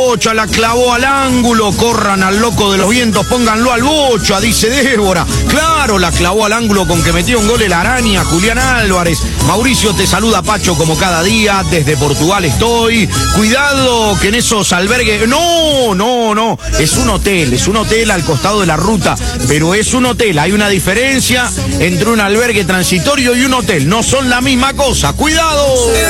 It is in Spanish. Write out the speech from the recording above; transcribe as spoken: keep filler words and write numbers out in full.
Bocha, la clavó al ángulo, corran al loco de los vientos, pónganlo al Bocha, dice Débora. Claro, la clavó al ángulo con que metió un gol el Araña, Julián Álvarez. Mauricio te saluda, Pacho, como cada día, desde Portugal estoy. Cuidado que en esos albergues... No, no, no, es un hotel, es un hotel al costado de la ruta, pero es un hotel, hay una diferencia entre un albergue transitorio y un hotel, no son la misma cosa, cuidado.